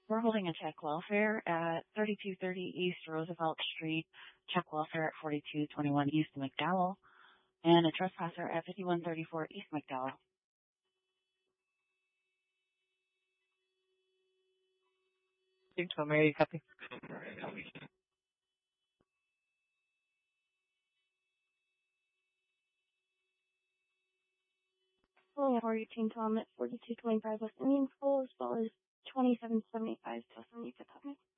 We're holding a check welfare at 3230 East Roosevelt Street, check welfare at 4221 East McDowell, and a trespasser at 5134 East McDowell. Mary, copy. Pulling at 42 Tom at 4225 West Indian School, as well as 2775 Yosemite, Fifth Avenue.